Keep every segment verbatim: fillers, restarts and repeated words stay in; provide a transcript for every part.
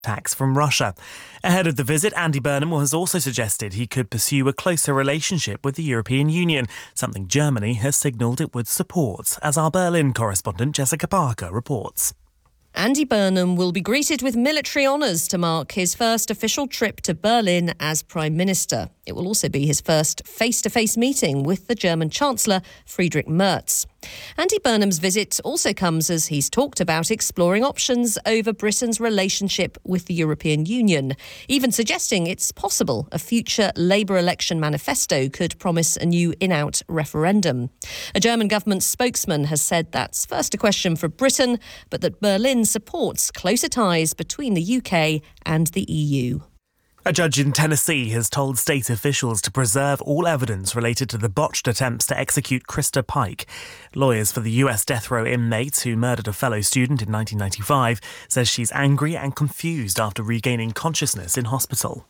attacks from Russia. Ahead of the visit, Andy Burnham has also suggested he could pursue a closer relationship with the European Union, something Germany has signalled it would support, as our Berlin correspondent Jessica Parker reports. Andy Burnham will be greeted with military honours to mark his first official trip to Berlin as Prime Minister. It will also be his first face-to-face meeting with the German Chancellor, Friedrich Merz. Andy Burnham's visit also comes as he's talked about exploring options over Britain's relationship with the European Union, even suggesting it's possible a future Labour election manifesto could promise a new in-out referendum. A German government spokesman has said that's first a question for Britain, but that Berlin supports closer ties between the U K and the E U. A judge in Tennessee has told state officials to preserve all evidence related to the botched attempts to execute Krista Pike. Lawyers for the U S death row inmate who murdered a fellow student in nineteen ninety-five says she's angry and confused after regaining consciousness in hospital.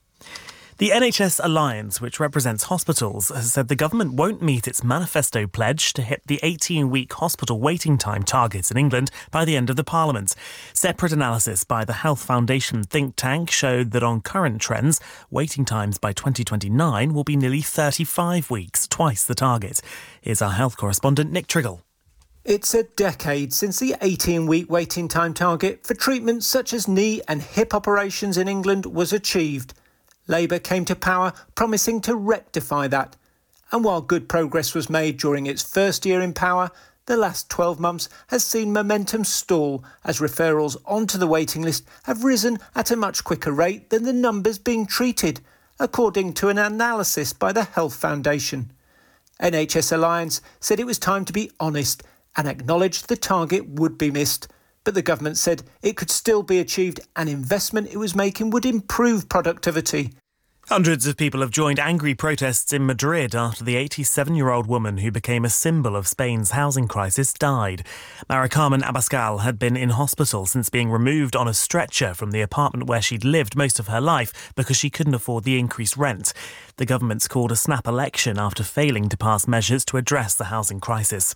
The N H S Alliance, which represents hospitals, has said the government won't meet its manifesto pledge to hit the eighteen-week hospital waiting time targets in England by the end of the Parliament. Separate analysis by the Health Foundation think tank showed that on current trends, waiting times by twenty twenty-nine will be nearly thirty-five weeks, twice the target. Here's our health correspondent Nick Triggle. It's a decade since the eighteen-week waiting time target for treatments such as knee and hip operations in England was achieved. Labour came to power promising to rectify that. And while good progress was made during its first year in power, the last twelve months has seen momentum stall as referrals onto the waiting list have risen at a much quicker rate than the numbers being treated, according to an analysis by the Health Foundation. N H S Alliance said it was time to be honest and acknowledged the target would be missed. But the government said it could still be achieved and investment it was making would improve productivity. Hundreds of people have joined angry protests in Madrid after the eighty-seven-year-old woman who became a symbol of Spain's housing crisis died. Mari Carmen Abascal had been in hospital since being removed on a stretcher from the apartment where she'd lived most of her life because she couldn't afford the increased rent. The government's called a snap election after failing to pass measures to address the housing crisis.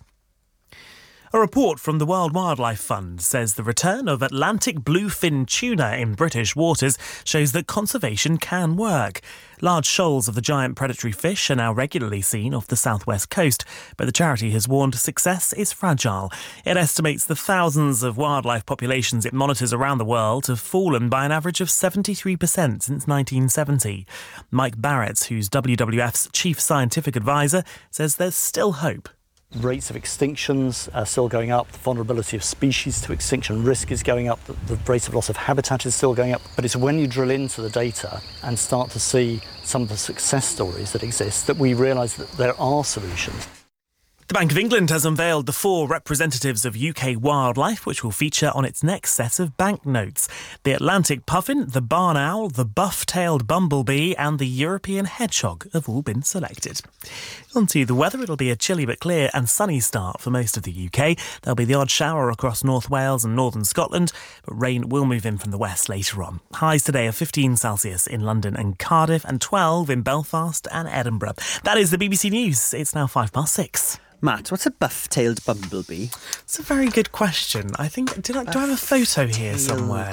A report from the World Wildlife Fund says the return of Atlantic bluefin tuna in British waters shows that conservation can work. Large shoals of the giant predatory fish are now regularly seen off the southwest coast, but the charity has warned success is fragile. It estimates the thousands of wildlife populations it monitors around the world have fallen by an average of seventy-three percent since nineteen seventy. Mike Barrett, who's W W F's chief scientific advisor, says there's still hope. Rates of extinctions are still going up, the vulnerability of species to extinction risk is going up, the, the rate of loss of habitat is still going up. But it's when you drill into the data and start to see some of the success stories that exist that we realise that there are solutions. The Bank of England has unveiled the four representatives of U K wildlife, which will feature on its next set of banknotes. The Atlantic puffin, the barn owl, the buff-tailed bumblebee and the European hedgehog have all been selected. On to the weather. It'll be a chilly but clear and sunny start for most of the U K. There'll be the odd shower across North Wales and northern Scotland, but rain will move in from the west later on. Highs today are fifteen Celsius in London and Cardiff and twelve in Belfast and Edinburgh. That is the B B C News. It's now five past six. Matt, what's a buff-tailed bumblebee? It's a very good question. I think, did I, do I have a photo here somewhere?